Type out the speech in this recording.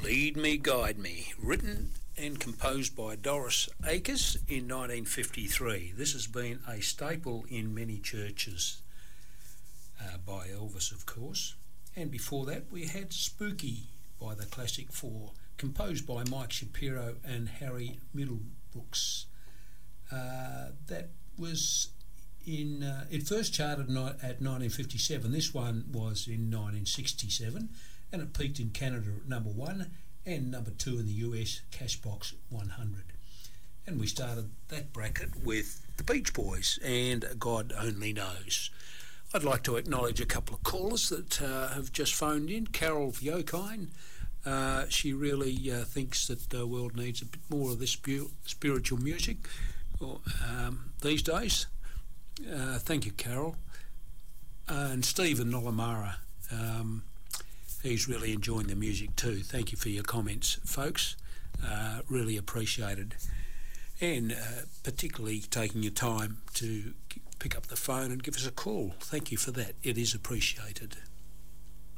Lead Me, Guide Me, written and composed by Doris Akers in 1953. This has been a staple in many churches by Elvis, of course. And before that we had Spooky by the Classic Four, composed by Mike Shapiro and Harry Middlebrooks. That was it first charted at 1957. This one was in 1967, and it peaked in Canada at number 1 and number 2 in the US Cashbox 100. And we started that bracket with the Beach Boys and God Only Knows. I'd like to acknowledge a couple of callers that have just phoned in. Carol Vyokine, she really thinks that the world needs a bit more of this spiritual music these days. Thank you, Carol. And Stephen Nolamara, he's really enjoying the music too. Thank you for your comments, folks. Really appreciated. And particularly taking your time to pick up the phone and give us a call. Thank you for that. It is appreciated.